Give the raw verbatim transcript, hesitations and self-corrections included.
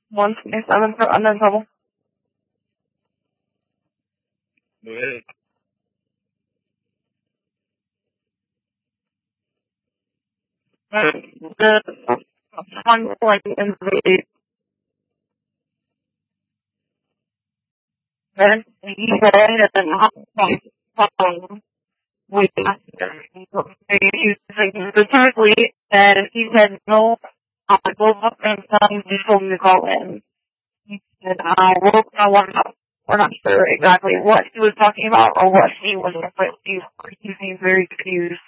One twenty seven for unknown trouble. Go ahead. The one like invaded. Then he said that not we specifically said he said no, I woke up and something just told me to call in. He said I woke I wasn't we're not sure exactly what he was talking about or what he was, but he, he seemed very confused.